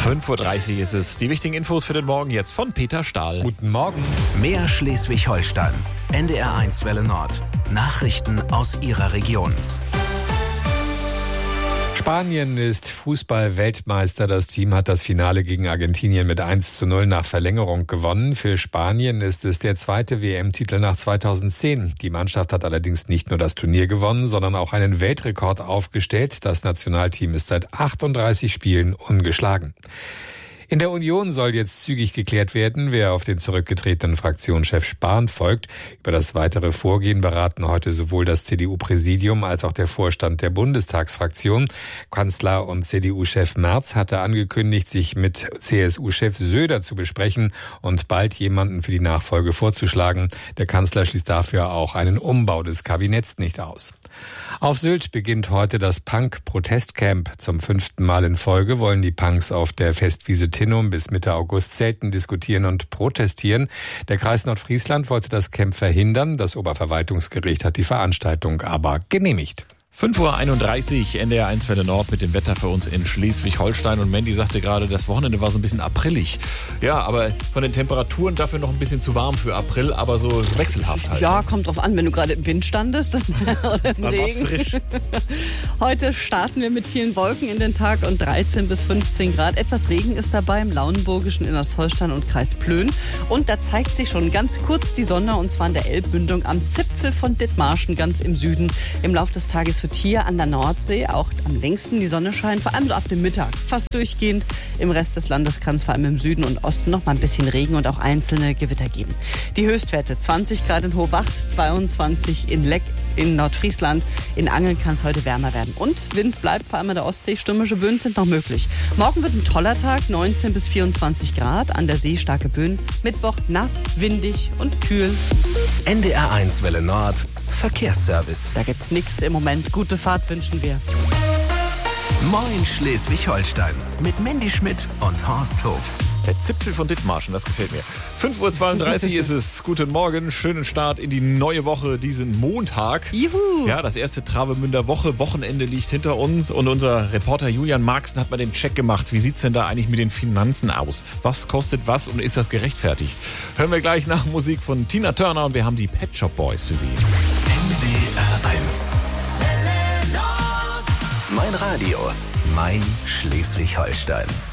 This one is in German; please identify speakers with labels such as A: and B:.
A: 5:30 Uhr ist es. Die wichtigen Infos für den Morgen jetzt von Peter Stahl.
B: Guten Morgen.
C: Mehr Schleswig-Holstein. NDR1 Welle Nord. Nachrichten aus Ihrer Region.
B: Spanien ist Fußball-Weltmeister. Das Team hat das Finale gegen Argentinien mit 1:0 nach Verlängerung gewonnen. Für Spanien ist es der zweite WM-Titel nach 2010. Die Mannschaft hat allerdings nicht nur das Turnier gewonnen, sondern auch einen Weltrekord aufgestellt. Das Nationalteam ist seit 38 Spielen ungeschlagen. In der Union soll jetzt zügig geklärt werden, wer auf den zurückgetretenen Fraktionschef Spahn folgt. Über das weitere Vorgehen beraten heute sowohl das CDU-Präsidium als auch der Vorstand der Bundestagsfraktion. Kanzler und CDU-Chef Merz hatte angekündigt, sich mit CSU-Chef Söder zu besprechen und bald jemanden für die Nachfolge vorzuschlagen. Der Kanzler schließt dafür auch einen Umbau des Kabinetts nicht aus. Auf Sylt beginnt heute das Punk-Protestcamp. Zum 5. Mal in Folge wollen die Punks auf der Festwiese Tinnum bis Mitte August zelten, diskutieren und protestieren. Der Kreis Nordfriesland wollte das Camp verhindern. Das Oberverwaltungsgericht hat die Veranstaltung aber genehmigt.
A: 5:31 Uhr, NDR1 Welle Nord mit dem Wetter für uns in Schleswig-Holstein. Und Mandy sagte gerade, das Wochenende war so ein bisschen aprillig. Ja, aber von den Temperaturen dafür noch ein bisschen zu warm für April, aber so wechselhaft halt.
D: Ja, kommt drauf an, wenn du gerade im Wind standest oder im Regen.
A: Frisch.
D: Heute starten wir mit vielen Wolken in den Tag und 13 bis 15 Grad. Etwas Regen ist dabei im Lauenburgischen, in Ostholstein und Kreis Plön. Und da zeigt sich schon ganz kurz die Sonne, und zwar in der Elbbündung am Zipfel von Dithmarschen, ganz im Süden. Im Laufe des Tages wird hier an der Nordsee auch am längsten die Sonne scheinen, vor allem so ab dem Mittag, fast durchgehend. Im Rest des Landes kann es vor allem im Süden und Osten noch mal ein bisschen Regen und auch einzelne Gewitter geben. Die Höchstwerte 20 Grad in Hohwacht, 22 in Leck in Nordfriesland. In Angeln kann es heute wärmer werden. Und Wind bleibt vor allem an der Ostsee. Stürmische Böen sind noch möglich. Morgen wird ein toller Tag, 19 bis 24 Grad. An der See starke Böen. Mittwoch nass, windig und kühl.
C: NDR1 Welle Nord. Verkehrsservice.
D: Da gibt's nichts im Moment. Gute Fahrt wünschen wir.
C: Moin Schleswig-Holstein. Mit Mandy Schmidt und Horst Hof.
A: Der Zipfel von Dithmarschen, das gefällt mir. 5:32 Uhr ist es. Guten Morgen, schönen Start in die neue Woche, diesen Montag.
D: Juhu!
A: Ja, das erste Travemünder Wochenende liegt hinter uns und unser Reporter Julian Marxen hat mal den Check gemacht. Wie sieht's denn da eigentlich mit den Finanzen aus? Was kostet was und ist das gerechtfertigt? Hören wir gleich nach Musik von Tina Turner und wir haben die Pet Shop Boys für Sie.
C: NDR1. Mein Radio, mein Schleswig-Holstein.